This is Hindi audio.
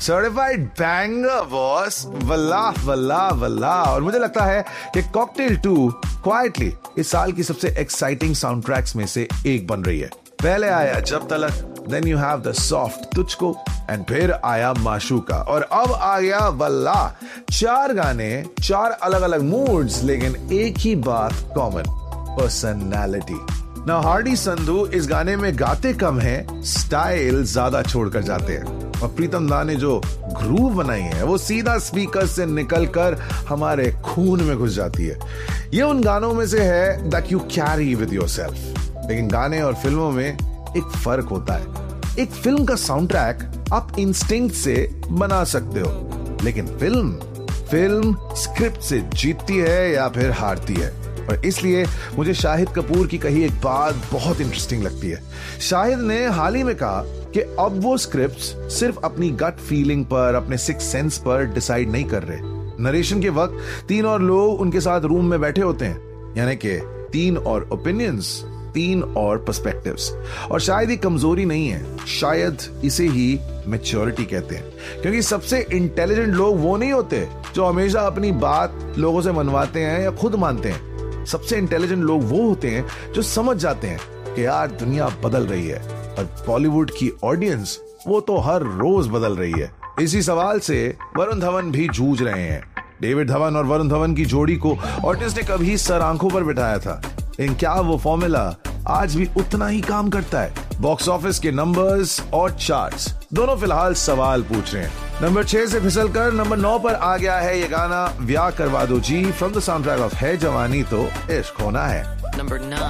सर्टिफाइड बैंगर बॉस, वल्लाह वल्लाह वल्लाह। और मुझे लगता है कि कॉकटेल 2 क्वाइटली इस साल की सबसे एक्साइटिंग साउंड ट्रैक्स में से एक बन रही है। पहले आया जब तलक, then you have the soft तुझको, एंड फिर आया माशूका, और अब आ गया वल्लाह। 4 गाने, 4 अलग अलग मूड्स, लेकिन एक ही बात कॉमन, पर्सनैलिटी। ना हार्डी संधू इस गाने में गाते कम हैं, स्टाइल ज्यादा छोड़कर जाते हैं। और प्रीतम दा ने जो ग्रूव बनाई है वो सीधा स्पीकर से निकलकर हमारे खून में घुस जाती है। ये उन गानों में से है that you carry with yourself. लेकिन गाने और फिल्मों में एक फर्क होता है। एक फिल्म का साउंड ट्रैक आप इंस्टिंक्ट से बना सकते हो, लेकिन फिल्म स्क्रिप्ट से जीतती है या फिर हारती है। और इसलिए मुझे शाहिद कपूर की कही एक बात बहुत इंटरेस्टिंग लगती है। शाहिद ने हाल ही में कहा कि अब वो स्क्रिप्ट्स सिर्फ अपनी गट फीलिंग पर, अपने सिक्स सेंस पर डिसाइड नहीं कर रहे। नरेशन के वक्त 3 और लोग उनके साथ रूम में बैठे होते हैं, यानी कि 3 और ओपिनियंस, 3 और पर्सपेक्टिव्स। और शायद ये कमजोरी नहीं है, शायद इसे ही मैच्योरिटी कहते हैं। क्योंकि सबसे इंटेलिजेंट लोग वो नहीं होते जो हमेशा अपनी बात लोगों से मनवाते हैं या खुद मानते हैं। सबसे इंटेलिजेंट लोग वो होते हैं जो समझ जाते हैं कि यार दुनिया बदल रही है, और बॉलीवुड की ऑडियंस वो तो हर रोज बदल रही है। इसी सवाल से वरुण धवन भी जूझ रहे हैं। डेविड धवन और वरुण धवन की जोड़ी को ऑडियंस ने कभी सर आंखों पर बिठाया था, लेकिन क्या वो फॉर्मूला आज भी उतना ही काम करता है? बॉक्स ऑफिस के नंबर्स और चार्ट्स दोनों फिलहाल सवाल पूछ रहे हैं। नंबर 6 से फिसलकर नंबर 9 पर आ गया है ये गाना, व्याह करवा दो जी, from the sound track of है जवानी तो इश्क होना है। Number 9.